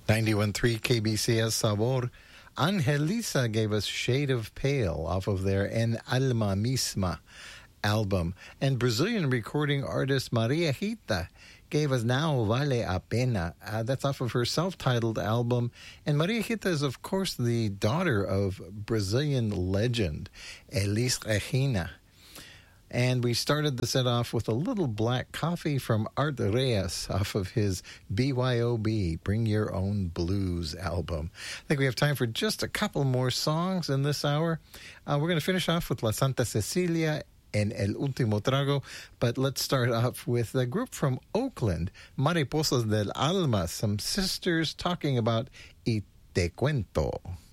91.3 KBCS Sabor. Angelisa gave us Shade of Pale off of their En Alma Misma album. And Brazilian recording artist Maria Rita gave us Now Vale a Pena. That's off of her self-titled album. And Maria Rita is, of course, the daughter of Brazilian legend Elis Regina. And we started the set off with a little black coffee from Art Reyes off of his BYOB, Bring Your Own Blues album. I think we have time for just a couple more songs in this hour. We're going to finish off with La Santa Cecilia and El Último Trago, but let's start off with a group from Oakland, Mariposas del Alma, some sisters talking about Y Te Cuento.